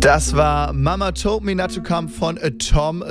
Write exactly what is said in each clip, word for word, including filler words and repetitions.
Das war Mama Told Me Not to Come von Tom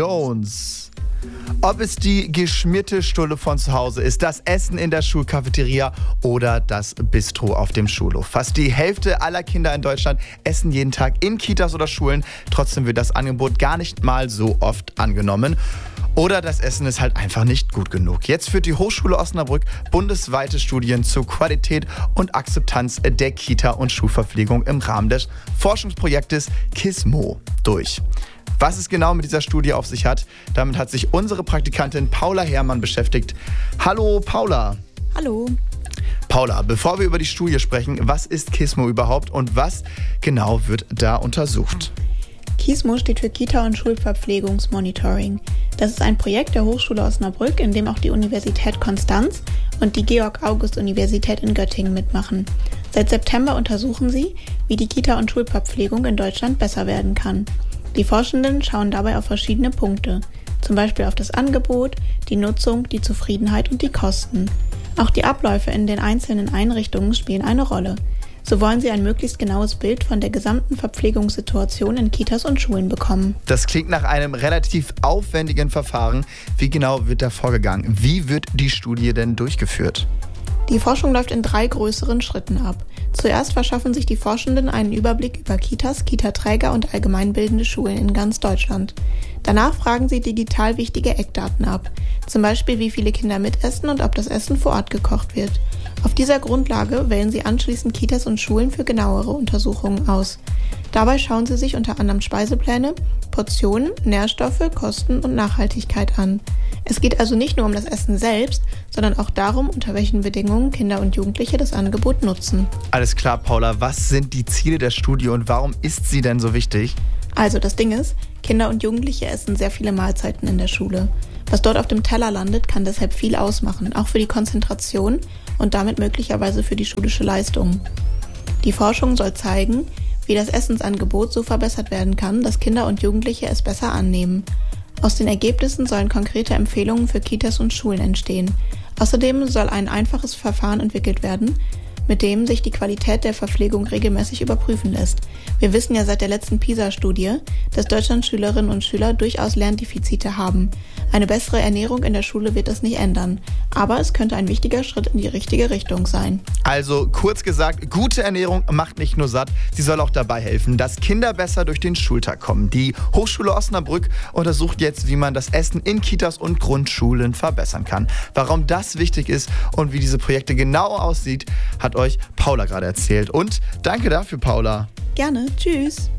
Jones. Ob es die geschmierte Stulle von zu Hause ist, das Essen in der Schulcafeteria oder das Bistro auf dem Schulhof. Fast die Hälfte aller Kinder in Deutschland essen jeden Tag in Kitas oder Schulen. Trotzdem wird das Angebot gar nicht mal so oft angenommen. Oder das Essen ist halt einfach nicht gut genug. Jetzt führt die Hochschule Osnabrück bundesweite Studien zur Qualität und Akzeptanz der Kita- und Schulverpflegung im Rahmen des Forschungsprojektes KISMO durch. Was es genau mit dieser Studie auf sich hat, damit hat sich unsere Praktikantin Paula Herrmann beschäftigt. Hallo Paula. Hallo. Paula, bevor wir über die Studie sprechen, was ist KISMO überhaupt und was genau wird da untersucht? KISMO steht für Kita- und Schulverpflegungsmonitoring. Das ist ein Projekt der Hochschule Osnabrück, in dem auch die Universität Konstanz und die Georg-August-Universität in Göttingen mitmachen. Seit September untersuchen sie, wie die Kita- und Schulverpflegung in Deutschland besser werden kann. Die Forschenden schauen dabei auf verschiedene Punkte, zum Beispiel auf das Angebot, die Nutzung, die Zufriedenheit und die Kosten. Auch die Abläufe in den einzelnen Einrichtungen spielen eine Rolle. So wollen sie ein möglichst genaues Bild von der gesamten Verpflegungssituation in Kitas und Schulen bekommen. Das klingt nach einem relativ aufwendigen Verfahren. Wie genau wird da vorgegangen? Wie wird die Studie denn durchgeführt? Die Forschung läuft in drei größeren Schritten ab. Zuerst verschaffen sich die Forschenden einen Überblick über Kitas, Kita-Träger und allgemeinbildende Schulen in ganz Deutschland. Danach fragen sie digital wichtige Eckdaten ab, zum Beispiel wie viele Kinder mitessen und ob das Essen vor Ort gekocht wird. Auf dieser Grundlage wählen sie anschließend Kitas und Schulen für genauere Untersuchungen aus. Dabei schauen sie sich unter anderem Speisepläne, Portionen, Nährstoffe, Kosten und Nachhaltigkeit an. Es geht also nicht nur um das Essen selbst, sondern auch darum, unter welchen Bedingungen Kinder und Jugendliche das Angebot nutzen. Alles klar, Paula. Was sind die Ziele der Studie und warum ist sie denn so wichtig? Also das Ding ist, Kinder und Jugendliche essen sehr viele Mahlzeiten in der Schule. Was dort auf dem Teller landet, kann deshalb viel ausmachen, auch für die Konzentration und damit möglicherweise für die schulische Leistung. Die Forschung soll zeigen, wie das Essensangebot so verbessert werden kann, dass Kinder und Jugendliche es besser annehmen. Aus den Ergebnissen sollen konkrete Empfehlungen für Kitas und Schulen entstehen. Außerdem soll ein einfaches Verfahren entwickelt werden, mit dem sich die Qualität der Verpflegung regelmäßig überprüfen lässt. Wir wissen ja seit der letzten PISA-Studie, dass Deutschlands Schülerinnen und Schüler durchaus Lerndefizite haben. Eine bessere Ernährung in der Schule wird das nicht ändern, aber es könnte ein wichtiger Schritt in die richtige Richtung sein. Also kurz gesagt, gute Ernährung macht nicht nur satt, sie soll auch dabei helfen, dass Kinder besser durch den Schultag kommen. Die Hochschule Osnabrück untersucht jetzt, wie man das Essen in Kitas und Grundschulen verbessern kann. Warum das wichtig ist und wie diese Projekte genau aussieht, hat euch Paula gerade erzählt. Und danke dafür, Paula. Gerne, tschüss.